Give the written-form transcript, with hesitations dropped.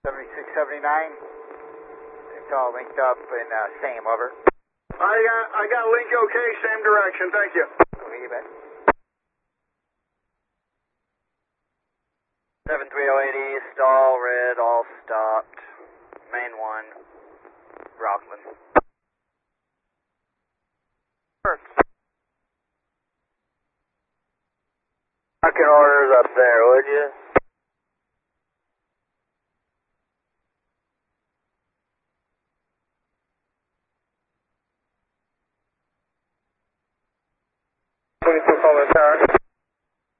7679. It's all linked up in same, over. I got link okay, same direction, thank you. Okay, you bet. 73080, stall, red, all stopped. Main 1, Rockland. Marking orders up there, would you? Tower.